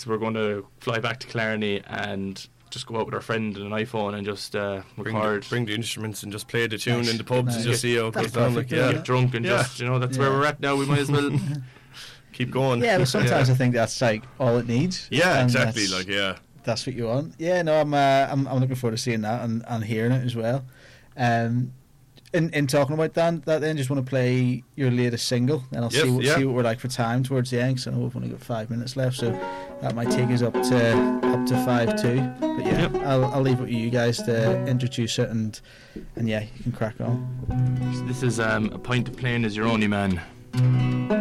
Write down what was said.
So we're going to fly back to Killarney and just go out with our friend and an iPhone and just record. Bring the instruments and just play the tune Nice. in the pubs and just see how it That's goes down. perfect, Like, Get drunk and just, that's where we're at now. We might as well keep going. Yeah, but sometimes I think that's like all it needs. Yeah, And exactly. that's- That's what you want. Yeah, no, I'm looking forward to seeing that and hearing it as well. In talking about that, then just want to play your latest single, and I'll see what we're like for time towards the end. Because I know we've only got 5 minutes left, so that might take us up to 5-2. But yeah, I'll leave it with you guys to introduce it, and yeah, you can crack on. This is A Pint of Plain Is Your Only Man.